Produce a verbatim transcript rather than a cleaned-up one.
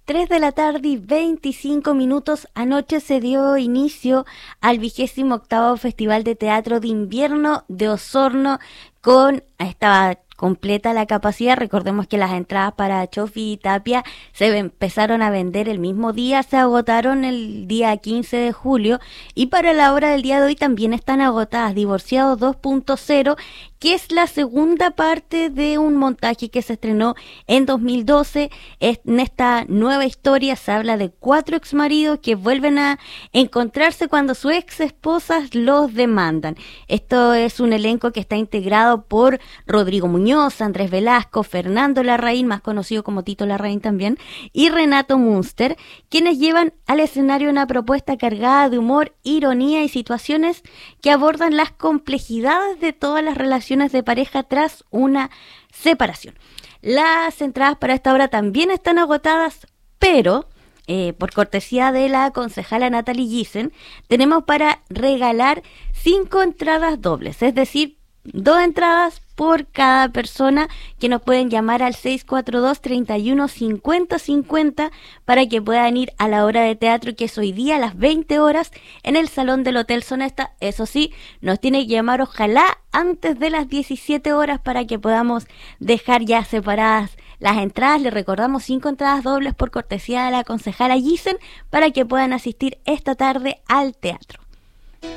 tres de la tarde y veinticinco minutos. Anoche se dio inicio al vigésimo octavo Festival de Teatro de Invierno de Osorno con, estaba completa la capacidad. Recordemos que las entradas para Chofi y Tapia se empezaron a vender el mismo día, se agotaron el día quince de julio y para la hora del día de hoy también están agotadas. Divorciados dos punto cero, que es la segunda parte de un montaje que se estrenó en dos mil doce. En esta nueva historia se habla de cuatro exmaridos que vuelven a encontrarse cuando sus ex esposas los demandan. Esto es un elenco que está integrado por Rodrigo Muñoz, Andrés Velasco, Fernando Larraín, más conocido como Tito Larraín también, y Renato Munster, quienes llevan al escenario una propuesta cargada de humor, ironía y situaciones que abordan las complejidades de todas las relaciones de pareja tras una separación. Las entradas para esta obra también están agotadas, pero eh, por cortesía de la concejala Natalie Gissen, tenemos para regalar cinco entradas dobles, es decir, dos entradas por cada persona, que nos pueden llamar al seis cuatro dos, treinta y uno, cincuenta cincuenta para que puedan ir a la obra de teatro que es hoy día a las veinte horas en el Salón del Hotel Sonesta. Eso sí, nos tiene que llamar ojalá antes de las diecisiete horas para que podamos dejar ya separadas las entradas. Les recordamos cinco entradas dobles por cortesía de la concejala Gissen para que puedan asistir esta tarde al teatro.